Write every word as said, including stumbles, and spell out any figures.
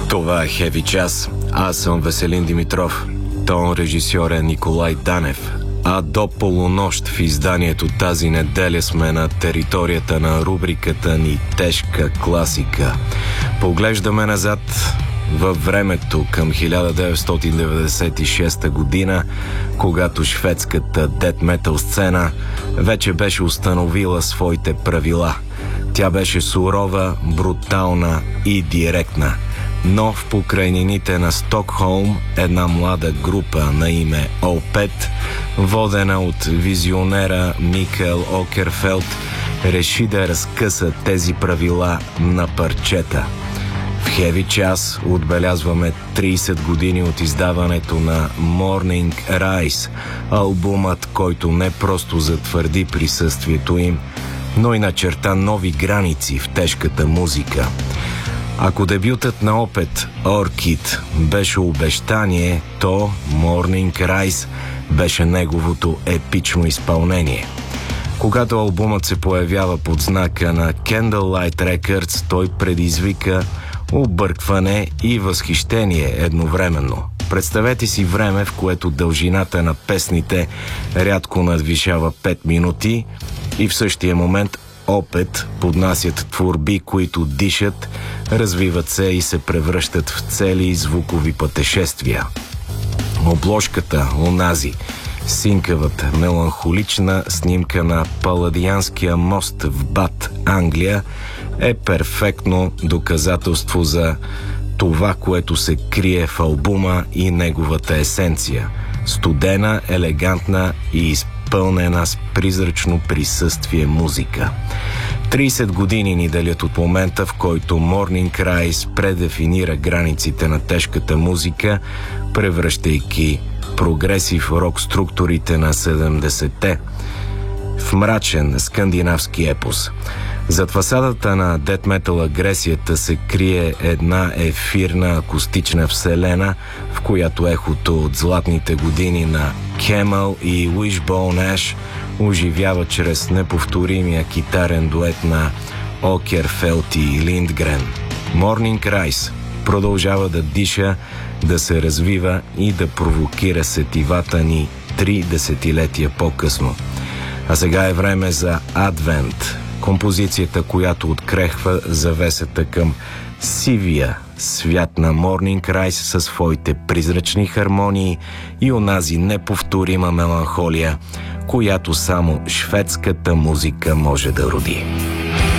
Това е Heavy Jazz. Аз съм Веселин Димитров. Тон режисьор е Николай Данев. А до полунощ в изданието тази неделя сме на територията на рубриката ни Тежка класика. Поглеждаме назад във времето към хиляда деветстотин деветдесет и шеста година, когато шведската дет метал сцена вече беше установила своите правила. Тя беше сурова, брутална и директна. Но в покрайнините на Стокхолм една млада група на име Опет, водена от визионера Микаел Окерфелд, реши да разкъса тези правила на парчета. В Heavy Jazz отбелязваме трийсет години от издаването на Morning Rise, албумът, който не просто затвърди присъствието им, но и начерта нови граници в тежката музика. Ако дебютът на Опет, Orchid, беше обещание, то Morning Rise беше неговото епично изпълнение. Когато албумът се появява под знака на Candlelight Records, той предизвика объркване и възхищение едновременно. Представете си време, в което дължината на песните рядко надвишава пет минути и в същия момент Опет поднасят творби, които дишат, развиват се и се превръщат в цели звукови пътешествия. Обложката, онази синкавата, меланхолична снимка на Паладианския мост в Бат, Англия, е перфектно доказателство за това, което се крие в албума и неговата есенция. Студена, елегантна и изпълнена с призрачно присъствие музика. трийсет години ни делят от момента, в който Morning Rise предефинира границите на тежката музика, превръщайки прогресив рок структурите на седемдесетте в мрачен скандинавски епос. Зад фасадата на дет метал агресията се крие една ефирна акустична вселена, в която ехото от златните години на Camel и Wishbone Ash оживява чрез неповторимия китарен дует на Окерфелд и Линдгрен. Morning Rise продължава да диша, да се развива и да провокира сетивата ни три десетилетия по-късно. А сега е време за Advent, композицията, която открехва завесата към сивия свят на Morning Rise със своите призрачни хармонии и онази неповторима меланхолия, която само шведската музика може да роди.